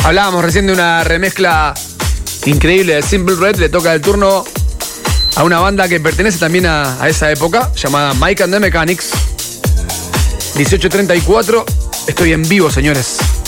Hablábamos recién de una remezcla increíble de Simple Red. Le toca el turno a una banda que pertenece también a esa época, llamada Mike and the Mechanics. 18:34. Estoy en vivo, señores.